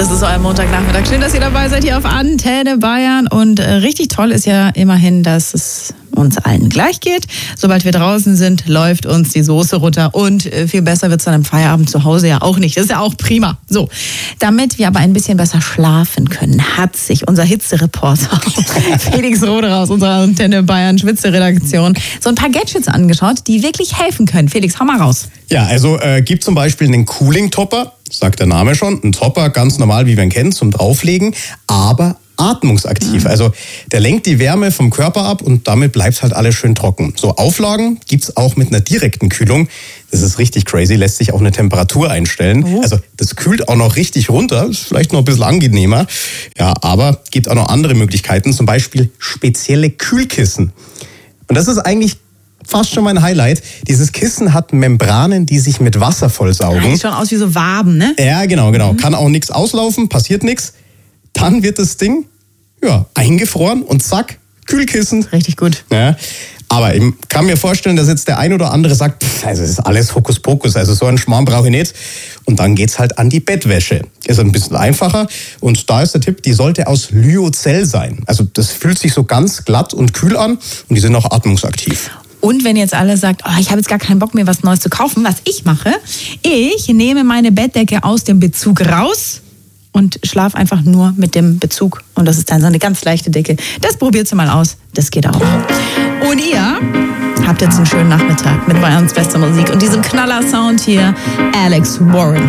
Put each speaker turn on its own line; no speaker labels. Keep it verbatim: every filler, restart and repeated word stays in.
Das ist euer Montagnachmittag. Schön, dass ihr dabei seid hier auf Antenne Bayern. Und äh, richtig toll ist ja immerhin, dass es uns allen gleich geht. Sobald wir draußen sind, läuft uns die Soße runter. Und äh, viel besser wird es dann am Feierabend zu Hause ja auch nicht. Das ist ja auch prima. So, damit wir aber ein bisschen besser schlafen können, hat sich unser Hitzereporter Felix Roder aus unserer Antenne Bayern Schwitze-Redaktion so ein paar Gadgets angeschaut, die wirklich helfen können. Felix, hau mal raus.
Ja, also äh, gibt zum Beispiel einen Cooling-Topper, sagt der Name schon, ein Topper, ganz normal, wie wir ihn kennen, zum Drauflegen, aber atmungsaktiv. Also der lenkt die Wärme vom Körper ab und damit bleibt halt alles schön trocken. So Auflagen gibt's auch mit einer direkten Kühlung. Das ist richtig crazy, lässt sich auch eine Temperatur einstellen. Oh. Also das kühlt auch noch richtig runter, ist vielleicht noch ein bisschen angenehmer. Ja, aber gibt auch noch andere Möglichkeiten, zum Beispiel spezielle Kühlkissen. Und das ist eigentlich fast schon mein Highlight. Dieses Kissen hat Membranen, die sich mit Wasser vollsaugen.
Sieht schon aus wie so Waben, ne?
Ja, genau, genau. Mhm. Kann auch nichts auslaufen, passiert nichts. Dann wird das Ding ja, eingefroren und zack, Kühlkissen.
Richtig gut.
Ja, aber ich kann mir vorstellen, dass jetzt der ein oder andere sagt, pff, also das ist alles Hokuspokus, also so einen Schmarrn brauche ich nicht. Und dann geht's halt an die Bettwäsche. Ist ein bisschen einfacher und da ist der Tipp, die sollte aus Lyocell sein. Also das fühlt sich so ganz glatt und kühl an und die sind auch atmungsaktiv.
Und wenn jetzt alle sagt, oh, ich habe jetzt gar keinen Bock mehr, was Neues zu kaufen, was ich mache, ich nehme meine Bettdecke aus dem Bezug raus und schlaf einfach nur mit dem Bezug. Und das ist dann so eine ganz leichte Decke. Das probiert's mal aus. Das geht auch. Und ihr habt jetzt einen schönen Nachmittag mit Bayerns bester Musik und diesem Knaller-Sound hier. Alex Warren.